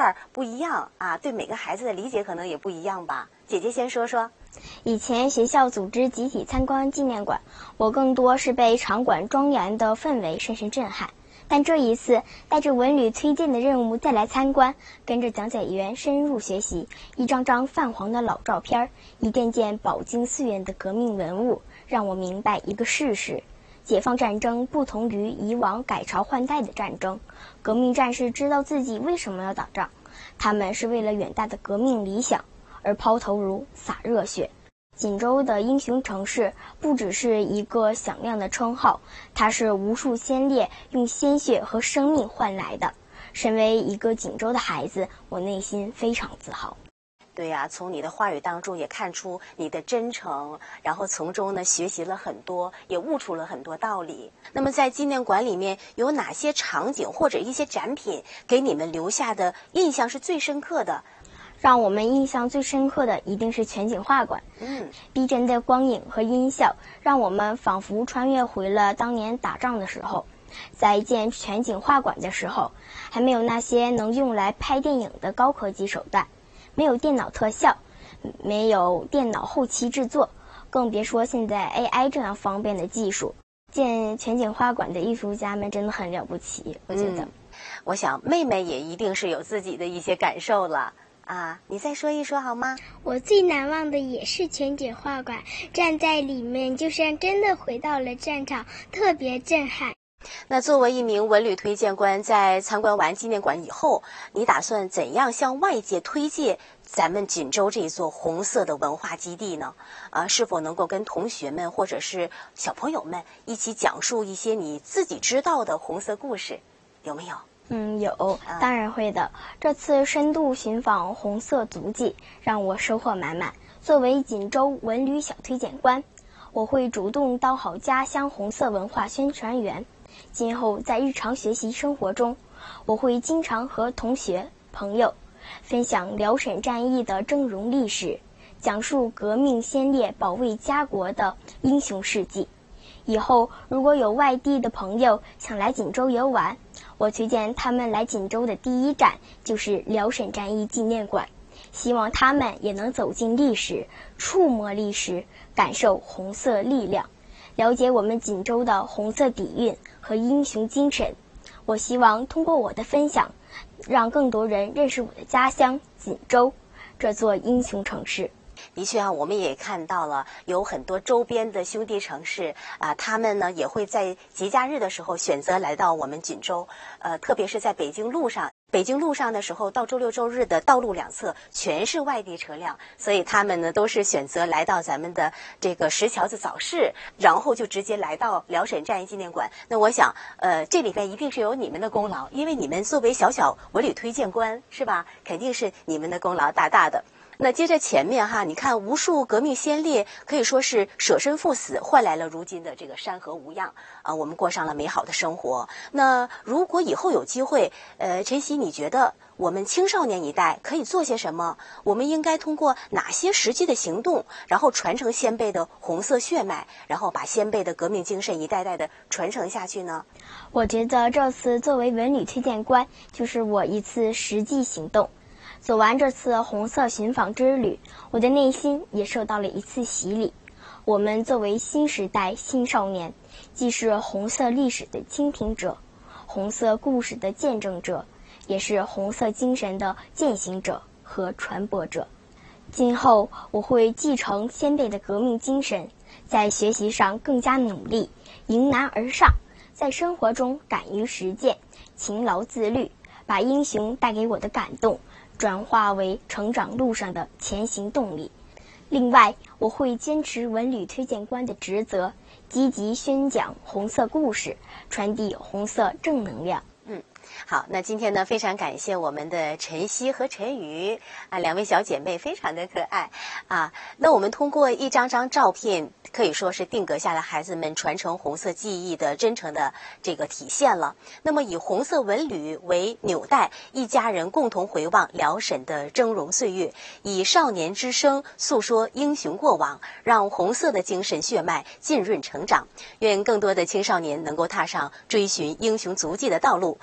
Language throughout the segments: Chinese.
儿不一样啊，对每个孩子的理解可能也不一样吧。姐姐先说说。 以前学校组织集体参观纪念馆，我更多是被场馆庄严的氛围深深震撼。但这一次带着文旅推荐的任务再来参观，跟着讲解员深入学习，一张张泛黄的老照片，一件件饱经岁月的革命文物，让我明白一个事实：解放战争不同于以往改朝换代的战争，革命战士知道自己为什么要打仗，他们是为了远大的革命理想而抛头颅洒热血。锦州的英雄城市不只是一个响亮的称号，它是无数先烈用鲜血和生命换来的。身为一个锦州的孩子，我内心非常自豪。 对呀，从你的话语当中也看出你的真诚，然后从中呢学习了很多，也悟出了很多道理。那么在纪念馆里面有哪些场景或者一些展品给你们留下的印象是最深刻的？ 让我们印象最深刻的一定是全景画馆。逼真的光影和音效让我们仿佛穿越回了当年打仗的时候。在建全景画馆的时候，还没有那些能用来拍电影的高科技手段，没有电脑特效，没有电脑后期制作，更别说现在 AI 这样方便的技术。建全景画馆的艺术家们真的很了不起，我觉得。 我想妹妹也一定是有自己的一些感受了。你再说一说好吗？ 我最难忘的也是全景画馆，站在里面就像真的回到了战场，特别震撼。 那作为一名文旅推荐官，在参观完纪念馆以后，你打算怎样向外界推介咱们锦州这一座红色的文化基地呢？是否能够跟同学们或者是小朋友们一起讲述一些你自己知道的红色故事，有没有？ 有，当然会的。这次深度寻访红色足迹，让我收获满满。作为锦州文旅小推荐官，我会主动当好家乡红色文化宣传员。今后在日常学习生活中，我会经常和同学、朋友分享辽沈战役的峥嵘历史，讲述革命先烈保卫家国的英雄事迹。以后如果有外地的朋友想来锦州游玩，我推荐他们来锦州的第一站就是辽沈战役纪念馆，希望他们也能走进历史，触摸历史，感受红色力量，了解我们锦州的红色底蕴和英雄精神。我希望通过我的分享，让更多人认识我的家乡锦州这座英雄城市。 的确我们也看到了有很多周边的兄弟城市他们呢也会在节假日的时候选择来到我们锦州，特别是在北京路上。北京路上的时候，到周六周日的道路两侧全是外地车辆，所以他们呢都是选择来到咱们的这个石桥子早市，然后就直接来到辽沈战役纪念馆。那我想这里边一定是有你们的功劳，因为你们作为小小文旅推荐官是吧，肯定是你们的功劳大大的。那接着前面你看无数革命先烈可以说是舍身赴死，换来了如今的这个山河无恙我们过上了美好的生活。那如果以后有机会，晨曦，你觉得我们青少年一代可以做些什么？我们应该通过哪些实际的行动，然后传承先辈的红色血脉，然后把先辈的革命精神一代代的传承下去呢？ 我觉得这次作为文旅推荐官，就是我一次实际行动。走完这次红色寻访之旅，我的内心也受到了一次洗礼。我们作为新时代新少年，既是红色历史的倾听者，红色故事的见证者，也是红色精神的践行者和传播者。今后我会继承先辈的革命精神，在学习上更加努力，迎难而上，在生活中敢于实践，勤劳自律，把英雄带给我的感动转化为成长路上的前行动力。另外，我会坚持文旅推荐官的职责，积极宣讲红色故事，传递红色正能量。 好，那今天呢，非常感谢我们的晨曦和陈宇两位小姐妹，非常的可爱那我们通过一张张照片，可以说是定格下了孩子们传承红色记忆的真诚的这个体现了。那么以红色文旅为纽带，一家人共同回望辽沈的峥嵘岁月，以少年之声诉说英雄过往，让红色的精神血脉浸润成长。愿更多的青少年能够踏上追寻英雄足迹的道路，通过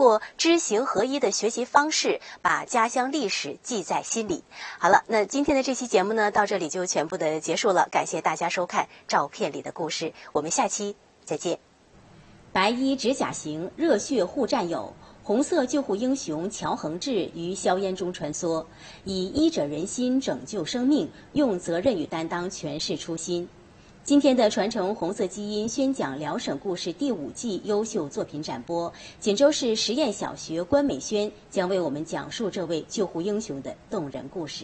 过知行合一的学习方式，把家乡历史记在心里。好了，那今天的这期节目呢，到这里就全部的结束了。感谢大家收看《照片里的故事》，我们下期再见。白衣执甲行，热血护战友。红色救护英雄乔恒志于硝烟中穿梭，以医者仁心拯救生命，用责任与担当诠释初心。今天的传承红色基因宣讲辽省故事第5季优秀作品展播，锦州市实验小学关美轩将为我们讲述这位救护英雄的动人故事。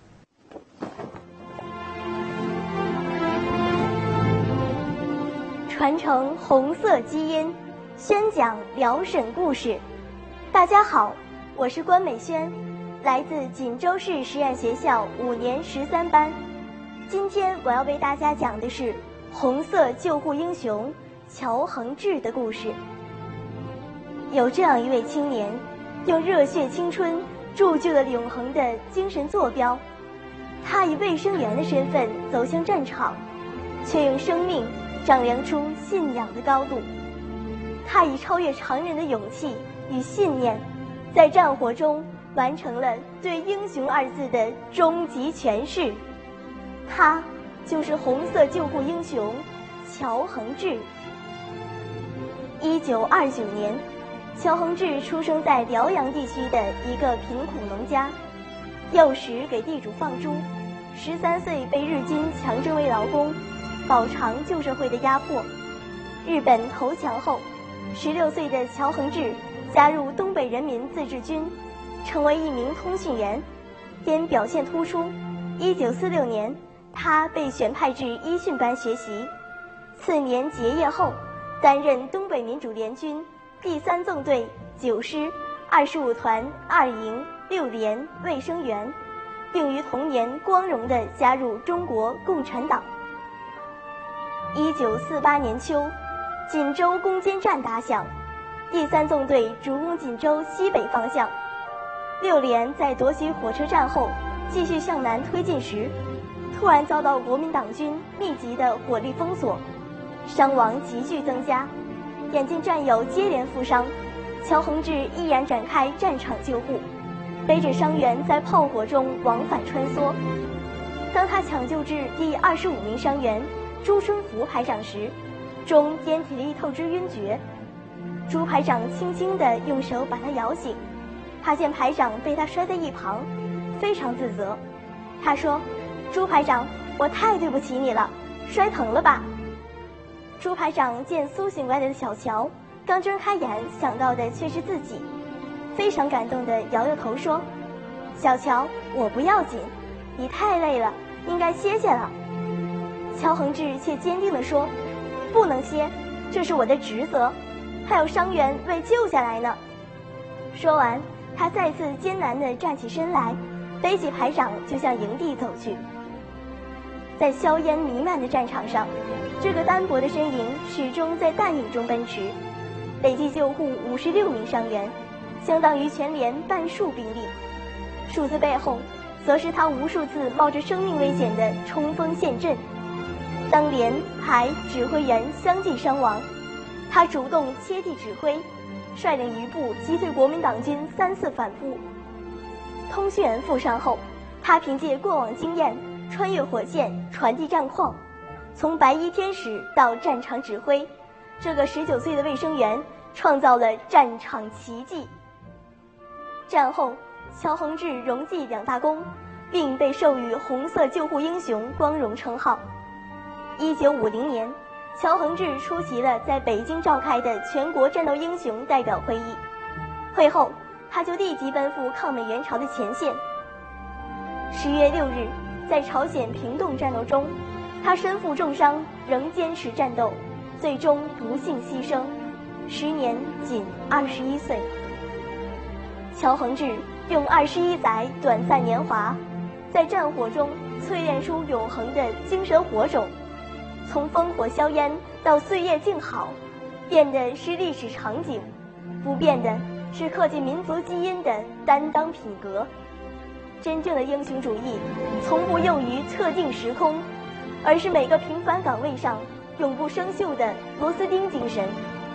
传承红色基因，宣讲辽省故事。大家好，我是关美轩，来自锦州市实验学校5年13班。今天我要为大家讲的是红色救护英雄乔恒志的故事。有这样一位青年，用热血青春铸就了永恒的精神坐标。他以卫生员的身份走向战场，却用生命丈量出信仰的高度。他以超越常人的勇气与信念，在战火中完成了对英雄2字的终极诠释。他就是红色救护英雄乔恒志。1929年，乔恒志出生在辽阳地区的一个贫苦农家，幼时给地主放猪，13岁被日军强征为劳工，饱尝旧社会的压迫。日本投降后，16岁的乔恒志加入东北人民自治军，成为一名通讯员。因表现突出，1946年他被选派至一训班学习。次年结业后，担任东北民主联军第3纵队9师25团2营6连卫生员，并于同年光荣地加入中国共产党。1948年秋，锦州攻坚战打响，第3纵队主攻锦州西北方向。6连在夺取火车站后，继续向南推进时，突然遭到国民党军密集的火力封锁，伤亡急剧增加。眼见战友接连负伤，乔恒志毅然展开战场救护，背着伤员在炮火中往返穿梭。当他抢救至第25名伤员朱春福排长时，中间体力透支晕厥。朱排长轻轻地用手把他摇醒，他见排长被他摔在一旁，非常自责。他说：“朱排长，我太对不起你了，摔疼了吧？”朱排长见苏醒过来的小乔，刚睁开眼想到的却是自己，非常感动地摇摇头说：“小乔，我不要紧，你太累了，应该歇歇了。”乔恒志却坚定地说：“不能歇，这是我的职责，还有伤员未救下来呢。”说完，他再次艰难地站起身来，背起排长就向营地走去。在硝烟弥漫的战场上，这个单薄的身影始终在弹影中奔驰，累计救护56名伤员，相当于全连半数兵力。数字背后，则是他无数次冒着生命危险的冲锋陷阵。当连、排、指挥员相继伤亡，他主动切替指挥，率领余部击退国民党军3次反扑。通讯员负伤后，他凭借过往经验，穿越火线，传递战况，从白衣天使到战场指挥，这个19岁的卫生员创造了战场奇迹。战后，乔恒志荣记2大功，并被授予红色救护英雄光荣称号。1950年，乔恒志出席了在北京召开的全国战斗英雄代表会议，会后他就立即奔赴抗美援朝的前线。10月6日，在朝鲜平洞战斗中，他身负重伤，仍坚持战斗，最终不幸牺牲，时年仅21岁。乔恒志用21载短暂年华，在战火中淬炼出永恒的精神火种，从烽火硝烟到岁月静好，变的是历史场景，不变的是刻进民族基因的担当品格。真正的英雄主义从不囿于特定时空，而是每个平凡岗位上永不生锈的螺丝钉精神。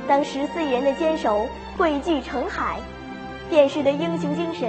当14人的坚守汇聚成海，电视的英雄精神